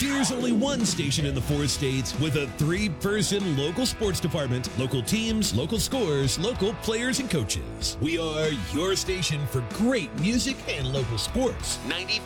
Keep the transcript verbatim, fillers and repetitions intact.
There's only one station in the four states with a three-person local sports department, local teams, local scores, local players and coaches. We are your station for great music and local sports. ninety